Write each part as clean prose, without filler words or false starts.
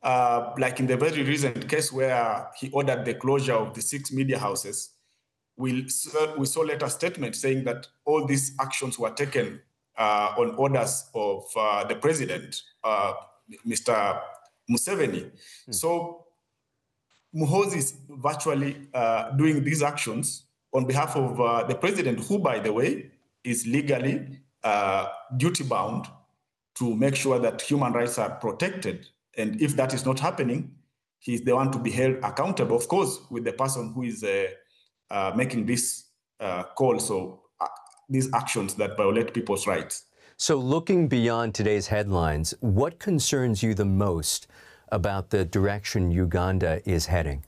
like in the very recent case where he ordered the closure of the 6 media houses, we saw later statement saying that all these actions were taken on orders of the president, Mr. Museveni. So Muhoozi is virtually doing these actions on behalf of the president, who, by the way, is legally duty-bound to make sure that human rights are protected. And if that is not happening, he's the one to be held accountable, of course, with the person who is making this call. So these actions that violate people's rights. So looking beyond today's headlines, what concerns you the most about the direction Uganda is heading?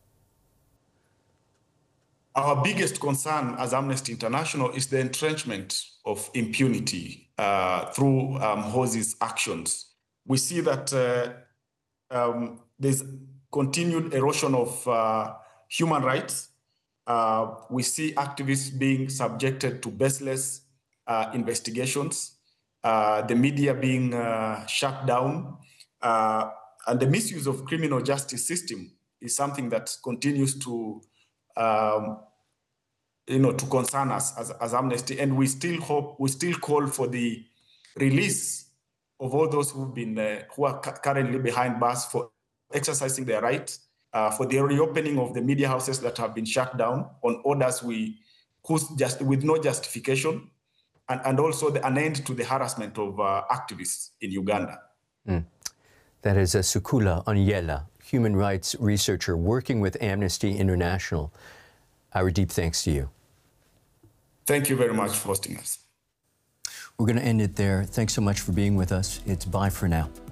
Our biggest concern as Amnesty International is the entrenchment of impunity through Muhoozi's actions. We see that there's continued erosion of human rights. We see activists being subjected to baseless investigations, the media being shut down, and the misuse of criminal justice system is something that continues to to concern us as Amnesty, and we still call for the release of all those who are currently behind bars for exercising their right, for the reopening of the media houses that have been shut down on orders with no justification, and also an end to the harassment of activists in Uganda. That is Sukula Onyela, human rights researcher working with Amnesty International. Our deep thanks to you. Thank you very much for hosting us. We're going to end it there. Thanks so much for being with us. It's bye for now.